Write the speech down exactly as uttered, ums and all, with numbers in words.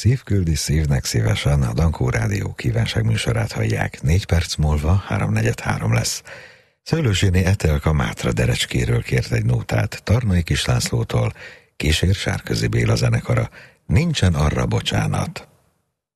Szívküldi szívnek szívesen, a Dankó Rádió kívánságműsorát hallják. Négy perc múlva háromnegyed három lesz. Szőlőséné Etelka Mátra Derecskéről kért egy nótát, Tarnai Kislászlótól, kísér Sárközi Béla zenekara. Nincsen arra bocsánat.